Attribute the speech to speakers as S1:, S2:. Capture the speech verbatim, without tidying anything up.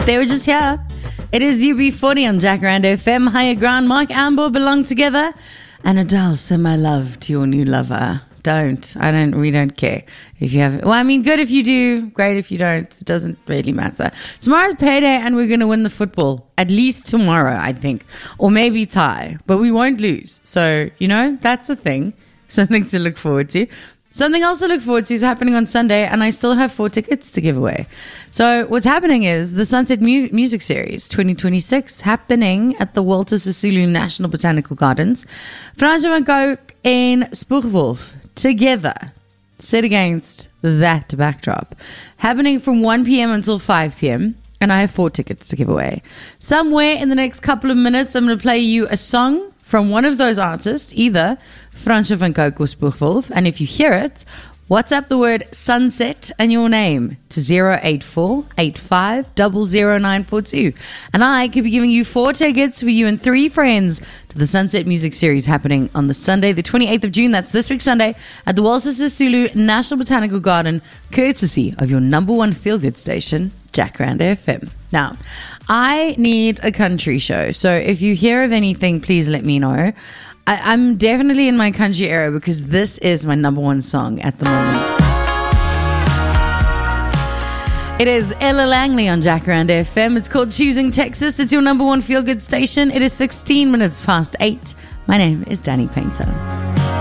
S1: They were just here. It is U B forty on Jacaranda F M. Higher Ground. Mark Amber belong together. And Adele, send my love to your new lover. Don't. I don't. We don't care if you have. Well, I mean, good if you do. Great if you don't. It doesn't really matter. Tomorrow's payday, and we're going to win the football. At least tomorrow, I think, or maybe tie. But we won't lose. So you know that's a thing. Something to look forward to. Something else to look forward to is happening on Sunday, and I still have four tickets to give away. So what's happening is the Sunset Mu- Music Series twenty twenty-six happening at the Walter Sisulu National Botanical Gardens. Frans van Gogh and Spoegwolf together, set against that backdrop, happening from one p.m. until five p.m. And I have four tickets to give away. Somewhere in the next couple of minutes, I'm going to play you a song from one of those artists, either Frans van Gogh or Spoegwolf. And if you hear it, WhatsApp the word sunset and your name to zero eight four eight five zero zero nine four two. And I could be giving you four tickets for you and three friends to the Sunset Music Series happening on the Sunday, the twenty-eighth of June. That's this week Sunday at the Walter Sisulu National Botanical Garden, courtesy of your number one feel-good station, Jacaranda F M. Now, I need a country show. So if you hear of anything, please let me know. I, I'm definitely in my country era because this is my number one song at the moment. It is Ella Langley on Jacaranda F M. It's called Choosing Texas. It's your number one feel-good station. It is sixteen minutes past eight. My name is Danny Painter.